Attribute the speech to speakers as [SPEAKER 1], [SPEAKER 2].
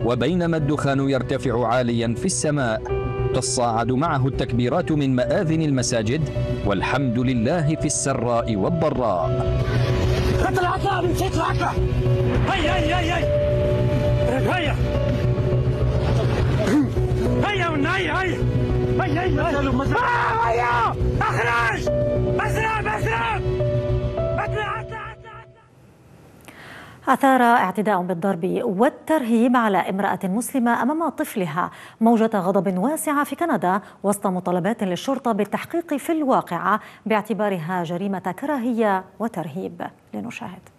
[SPEAKER 1] وبينما الدخان يرتفع عاليا في السماء تصاعد معه التكبيرات من مآذن المساجد والحمد لله في السراء والضراء.
[SPEAKER 2] أثار اعتداء بالضرب والترهيب على امرأة مسلمة أمام طفلها موجة غضب واسعة في كندا وسط مطالبات للشرطة بالتحقيق في الواقعة باعتبارها جريمة كراهية وترهيب. لنشاهد.